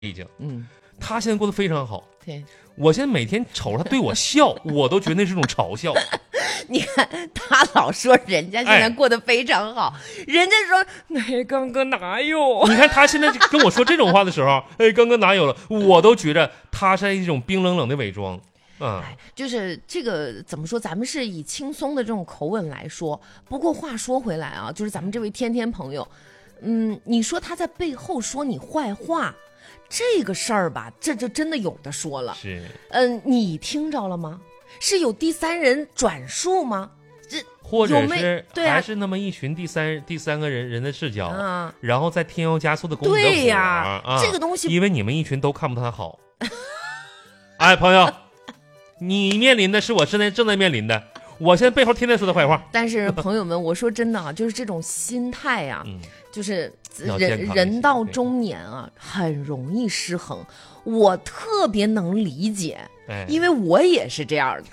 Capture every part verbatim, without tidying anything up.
已经， 嗯， 他现在过得非常好。 对， 我现在每天瞅着他对我笑，我都觉得那是种嘲笑。 你看他老说人家现在过得非常好，哎、人家说那刚哥哪有？ 你看他现在跟我说这种话的时候，哎，刚哥哪有了？我都觉着他是一种冰冷冷的伪装。嗯， 就是这个怎么说？咱们是以轻松的这种口吻来说。不过话说回来啊，就是咱们这位天天朋友，嗯，你说他在背后说你坏话，这个事儿吧，这就真的有的说了。 是， 嗯，你听着了吗？是有第三人转述吗？这或者是对、啊、 还是那么一群第三第三个人人的视角， 啊、 然后再添油加醋的攻击对呀、 啊， 这个东西， 因为你们一群都看不他好。哎，朋友。你面临的是我现在正在面临的，我现在背后天天说他坏话。 但是朋友们，我说真的啊，就是这种心态啊， 嗯、 就是人人到中年啊，很容易失衡。我特别能理解， 哎、 因为我也是这样的。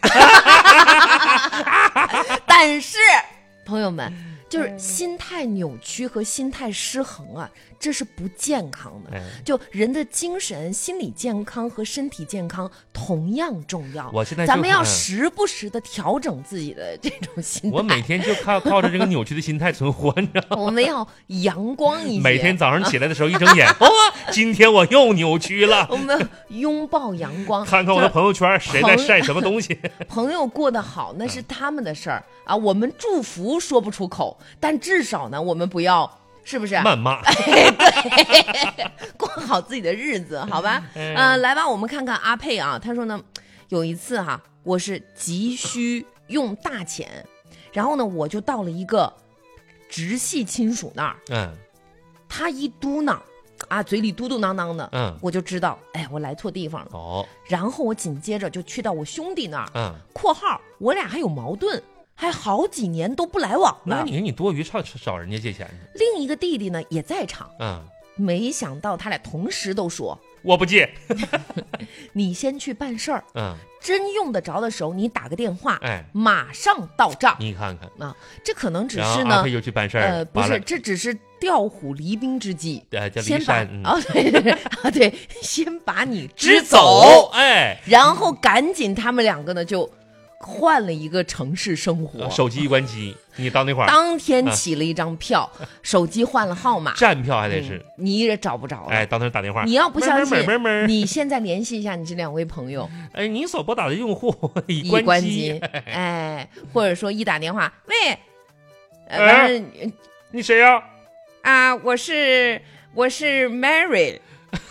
但是朋友们，就是心态扭曲和心态失衡啊，这是不健康的。 哎、 就人的精神、心理健康和身体健康同样重要。 我现在咱们要时不时的调整自己的这种心态。 我每天就靠靠着这个扭曲的心态存活，你知道吗？ 我们要阳光一些。 每天早上起来的时候一睁眼，哦，今天我又扭曲了。 我们拥抱阳光， 看看我的朋友圈谁在晒什么东西。 朋友过得好那是他们的事儿啊，我们祝福说不出口，但至少呢，我们不要。是不是谩骂？ 哎，对，过好自己的日子，好吧？嗯、呃，来吧，我们看看阿佩啊，他说呢，有一次哈、啊，我是急需用大钱，然后呢，我就到了一个直系亲属那儿， 嗯， 他一嘟囔啊，嘴里嘟嘟囔囔的， 嗯， 我就知道，哎，我来错地方了。 哦， 然后我紧接着就去到我兄弟那儿， 嗯， 括号我俩还有矛盾。还好几年都不来往了， 那你看你多余找找人家借钱。 另一个弟弟呢也在场， 嗯， 没想到他俩同时都说我不借， 你先去办事儿， 嗯， 真用得着的时候你打个电话， 哎， 马上到账。 你看看啊，这可能只是呢， 阿佩就去办事儿， 呃，不是，这只是调虎离兵之计， 呃，叫先把啊、 嗯哦，对啊对，先把你支走，哎， 然后赶紧他们两个呢就。换了一个城市生活， 手机一关机，你到那块儿， 当天起了一张票，啊、手机换了号码， 站票还得是， 嗯、你也找不着了。 哎，到那儿打电话， 你要不相信， 门门门门你现在联系一下你这两位朋友。 哎，你所拨打的用户已关机， 关机哎，或者说一打电话，喂， 呃，哎、你谁呀、 啊？啊，我是我是 Mary。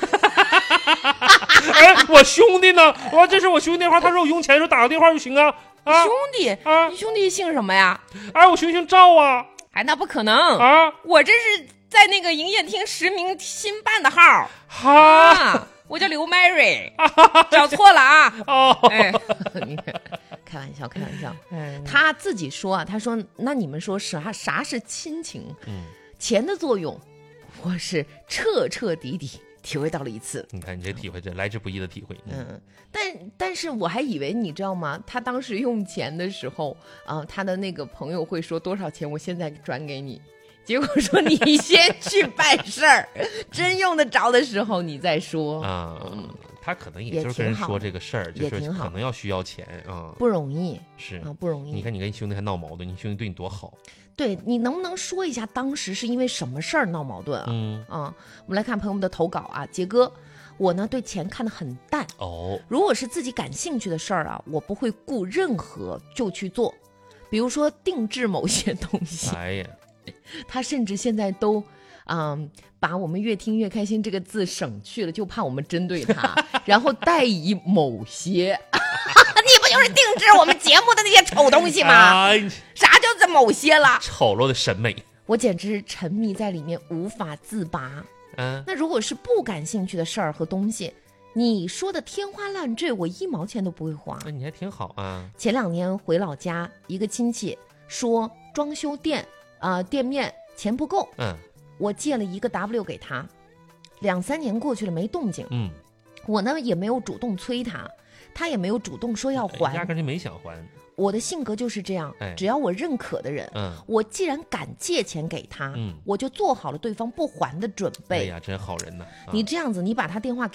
哎，我兄弟呢？我这是我兄弟电话，他说我用钱的时候打个电话就行啊。啊兄弟啊，你兄弟姓什么呀？ 哎，我兄弟姓赵啊。 哎，那不可能啊！ 我这是在那个营业厅实名新办的号。 哈、 啊，我叫刘 Mary， 找错了啊。 哦， 哎，你看，开玩笑，开玩笑。嗯、他自己说啊，他说那你们说啥啥是亲情？嗯，钱的作用，我是彻彻底底。体会到了一次， 你看你这体会，这来之不易的体会。 嗯，嗯但但是我还以为你知道吗？他当时用钱的时候啊、呃，他的那个朋友会说多少钱，我现在转给你。结果说你先去办事儿，真用得着的时候你再说啊。嗯，他可能也就是跟人说这个事儿，就是可能要需要钱啊， 不容易是啊，不容易。 你看你跟兄弟还闹矛盾，你兄弟对你多好。 对，你能不能说一下当时是因为什么事儿闹矛盾啊？ 嗯啊，我们来看朋友们的投稿啊，杰哥，我呢对钱看得很淡哦， 如果是自己感兴趣的事儿啊，我不会顾任何就去做，比如说定制某些东西。 哎呀， 他甚至现在都嗯把我们越听越开心这个字省去了，就怕我们针对他，然后代以某些。你不就是定制我们节目的那些丑东西吗？ 哎、 啥叫这某些了？ 丑陋的审美， 我简直沉迷在里面无法自拔。 嗯， 那如果是不感兴趣的事儿和东西，你说的天花乱坠，我一毛钱都不会花。 那你还挺好啊。 前两年回老家，一个亲戚说装修店啊、呃、店面钱不够， 嗯， 我借了一个 W 给他，两三年过去了没动静， 嗯， 我呢也没有主动催他。他也没有主动说要还， 压根就没想还。 我的性格就是这样， 哎只要我认可的人， 嗯我既然敢借钱给他， 嗯我就做好了对方不还的准备。 哎呀，真好人呐！啊你这样子，你把他电话给